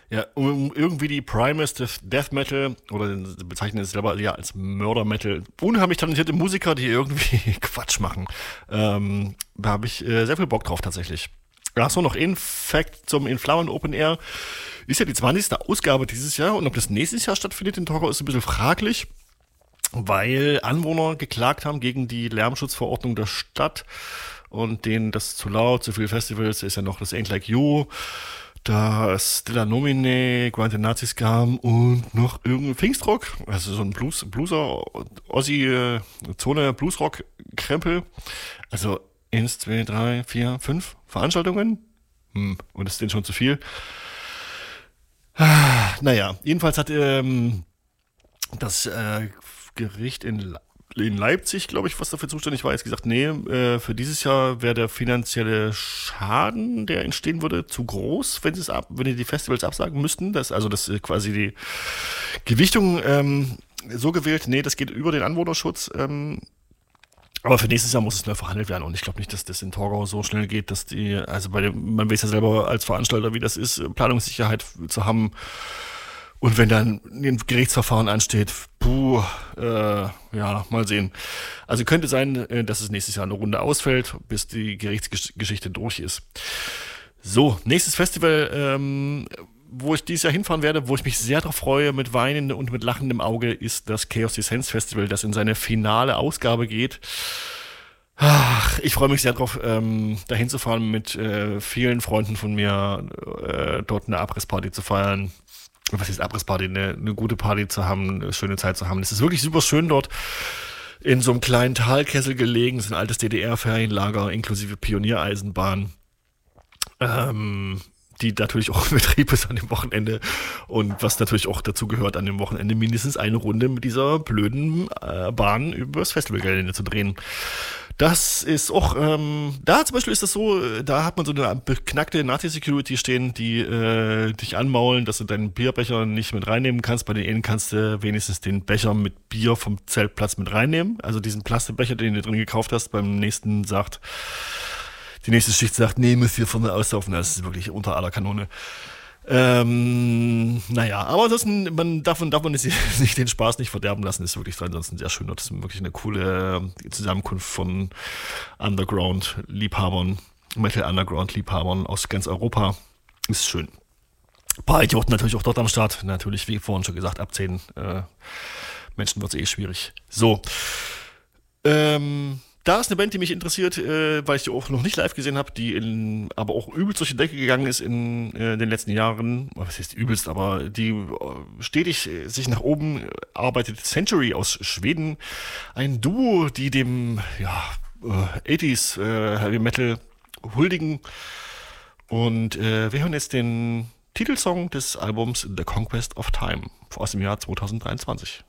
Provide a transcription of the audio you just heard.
Ja, um irgendwie die Primus des Death Metal, oder sie bezeichnen es selber ja als Murder Metal, unheimlich talentierte Musiker, die irgendwie Quatsch machen. Da habe ich sehr viel Bock drauf tatsächlich. Ach so, noch ein Fact zum Inflauen Open Air. Ist ja die 20. Ausgabe dieses Jahr, und ob das nächstes Jahr stattfindet in Torgau ist ein bisschen fraglich, weil Anwohner geklagt haben gegen die Lärmschutzverordnung der Stadt und denen das zu laut, zu viele Festivals, ist ja noch das Ain't Like You, das Stella Nomine, Grind the Nazis kam und noch irgendein Pfingstrock, also so ein Blueser, Ossi, Zone Bluesrock-Krempel. Also 1, 2, 3, 4, 5 Veranstaltungen. Und das ist denen schon zu viel. Naja, jedenfalls hat das Gericht in Leipzig, glaube ich, was dafür zuständig war, jetzt gesagt, nee, für dieses Jahr wäre der finanzielle Schaden, der entstehen würde, zu groß, wenn die Festivals absagen müssten. Das ist quasi die Gewichtung so gewählt, nee, das geht über den Anwohnerschutz. Aber für nächstes Jahr muss es neu verhandelt werden, und ich glaube nicht, dass das in Torgau so schnell geht, dass man weiß ja selber als Veranstalter, wie das ist, Planungssicherheit zu haben. Und wenn dann ein Gerichtsverfahren ansteht, ja, mal sehen. Also könnte sein, dass es nächstes Jahr eine Runde ausfällt, bis die Gerichtsgeschichte durch ist. So, nächstes Festival, wo ich dieses Jahr hinfahren werde, wo ich mich sehr darauf freue, mit weinendem und mit lachendem Auge, ist das Chaos Descents Festival, das in seine finale Ausgabe geht. Ach, ich freue mich sehr drauf, dahin zu fahren, mit vielen Freunden von mir, dort eine Abrissparty zu feiern. Was ist Abrissparty? Eine gute Party zu haben, eine schöne Zeit zu haben. Es ist wirklich super schön dort, in so einem kleinen Talkessel gelegen. Es ist ein altes DDR-Ferienlager inklusive Pioniereisenbahn, die natürlich auch im Betrieb ist an dem Wochenende, und was natürlich auch dazu gehört, an dem Wochenende mindestens eine Runde mit dieser blöden Bahn übers Festivalgelände zu drehen. Das ist auch, da zum Beispiel ist das so, da hat man so eine beknackte Nazi-Security stehen, die dich anmaulen, dass du deinen Bierbecher nicht mit reinnehmen kannst. Bei den einen kannst du wenigstens den Becher mit Bier vom Zeltplatz mit reinnehmen. Also diesen Plastikbecher, den du drin gekauft hast, die nächste Schicht sagt, nee, müsst ihr von der auslaufen. Das ist wirklich unter aller Kanone. Naja, aber ansonsten, man darf nicht den Spaß nicht verderben lassen, ist wirklich ansonsten sehr schön. Das ist wirklich eine coole Zusammenkunft von Underground-Liebhabern, Metal-Underground-Liebhabern aus ganz Europa. Ist schön. Ein paar Idioten natürlich auch dort am Start. Natürlich, wie vorhin schon gesagt, ab 10 Menschen wird es schwierig. So. Da ist eine Band, die mich interessiert, weil ich die auch noch nicht live gesehen habe, die aber auch übelst durch die Decke gegangen ist in den letzten Jahren. Was heißt übelst, aber die stetig sich nach oben arbeitet. Century aus Schweden. Ein Duo, die dem 80s Heavy Metal huldigen. Und wir hören jetzt den Titelsong des Albums The Conquest of Time aus dem Jahr 2023.